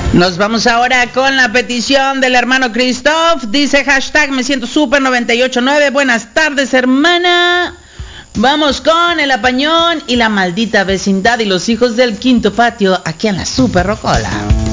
Nos vamos ahora con la petición del hermano Christoph. Dice hashtag me siento super 989. Buenas tardes, hermana. Vamos con el apañón y la maldita vecindad y los hijos del quinto patio aquí en la Super Rocola.